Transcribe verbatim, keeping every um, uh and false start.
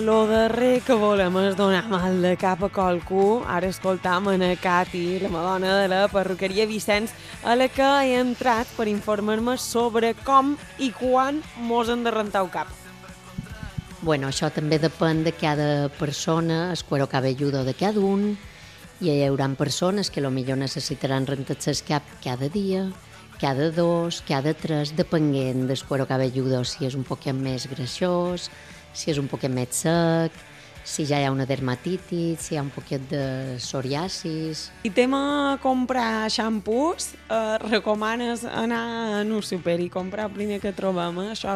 lo darrer que volem és donar mal de cap a qualcú. Ara escoltam en Cati, la madona de la perruqueria Vicenç, a la que he entrat per informar-me sobre com i quan mos hem de rentar el cap. Bueno, això també depèn de cada persona, el cuero cabelludo de cada un. Hi haurà persones que potser necessitaran rentar-se el cap cada dia, cada dos, cada tres, depenent del cuero cabelludo, si és un poquet més greixós, si és un poquet més sec, si ja hi ha una dermatitis, si hi ha un poquet de psoriasis. I tema comprar xampús, eh, recomanes anar a un súper i comprar el primer que trobem, això